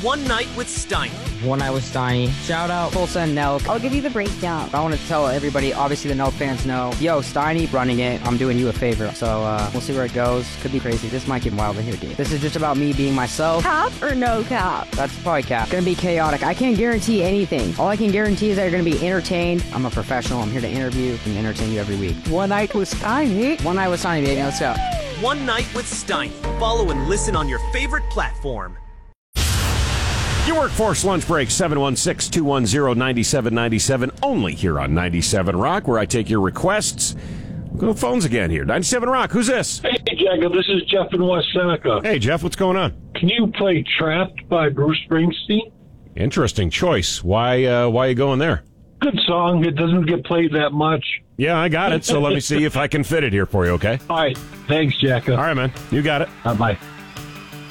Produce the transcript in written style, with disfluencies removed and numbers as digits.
One Night with Steiny. One Night with Steiny. Shout out Tulsa and Nelk. I'll give you the breakdown. I want to tell everybody, obviously the Nelk fans know, yo, Steiny running it, I'm doing you a favor. So we'll see where it goes. Could be crazy. This might get wild in here, dude. This is just about me being myself. Cap or no cap? That's probably cap. Gonna be chaotic. I can't guarantee anything. All I can guarantee is that you're gonna be entertained. I'm a professional. I'm here to interview and entertain you every week. One Night with Steiny. One Night with Steiny, baby. Let's go. One Night with Steiny. Follow and listen on your favorite platform. Your workforce lunch break, 716-210-9797, only here on 97 Rock, where I take your requests. We'll go to phones again here. 97 Rock, who's this? Hey, Jacob, this is Jeff in West Seneca. Hey, Jeff, what's going on? Can you play Trapped by Bruce Springsteen? Interesting choice. Why are you going there? Good song. It doesn't get played that much. Yeah, I got it, so let me see if I can fit it here for you, okay? All right. Thanks, Jacob. All right, man. You got it. Bye-bye.